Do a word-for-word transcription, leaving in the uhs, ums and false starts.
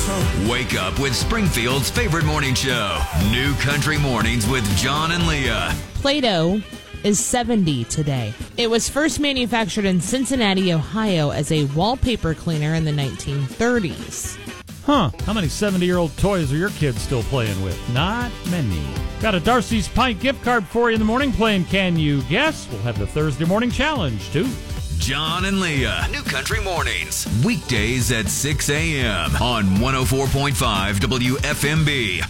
Wake up with Springfield's favorite morning show, New Country Mornings with John and Leah. Play-Doh is seventy today. It was first manufactured in Cincinnati, Ohio as a wallpaper cleaner in the nineteen thirties. Huh. How many seventy-year-old toys are your kids still playing with? Not many. Got a Darcy's Pint gift card for you in the morning playing Can You Guess? We'll have the Thursday morning challenge, too. John and Leah, New Country Mornings, weekdays at six a.m. on one oh four point five W F M B.